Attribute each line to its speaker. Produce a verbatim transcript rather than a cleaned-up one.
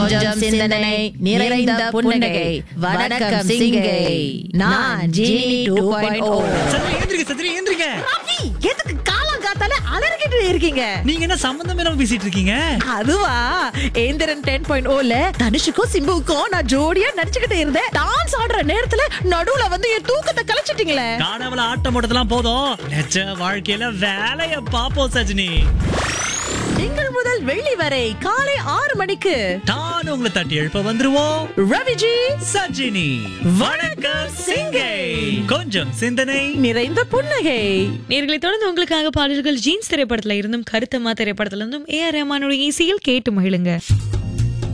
Speaker 1: கொஞ்சம் சிந்தனை நிறைந்த புன்னகை. வணக்கம் சிங்கை. நான் ஜீனி டூ பாயிண்ட் ஓ.
Speaker 2: சந்திரி எந்திரிக்க, சந்திரி எந்திரிக்க.
Speaker 1: ரவி, எதுக்கு காலங்காத்தால அலறிக்கிட்டு இருக்கீங்க?
Speaker 2: நீங்க என்ன சம்பந்தம் இல்லாம பேசிட்டு இருக்கீங்க?
Speaker 1: அதுவா, ஏந்திரன் டென் பாயிண்ட் ஓல தனுஷுக்கும் சிம்புவுக்கும் நான் ஜோடியா நடிச்சுக்கிட்டு இருந்தேன். டான்ஸ் ஆடுற நேரத்துல நடுவுல வந்து என் தூக்கத்தை கலைச்சிட்டீங்களே.
Speaker 2: காணவள ஆட்டம் போட்டதெல்லாம் போதும், நிஜ வாழ்க்கையில வேலைய பாப்போம் சஜினி.
Speaker 1: திங்கள் முதல் வெள்ளி வரை காலை ஆறு மணிக்கு
Speaker 2: தான் உங்களை தட்டி எழுப்ப வந்துருவோம்.
Speaker 1: ரவிஜி
Speaker 2: சஜினி வணக்கம் சிங்கை. கொஞ்சம் சிந்தனை
Speaker 1: நிறைந்த புன்னகை.
Speaker 3: நேர்களை தொடர்ந்து உங்களுக்காக பாடல்கள் ஜீன்ஸ் திரைப்படத்துல இருந்தும் கருத்தம்மா திரைப்படத்துல இருந்தும் ஏ ஆர் ரஹ்மானுடைய இசையில் கேட்டு மகிழுங்க.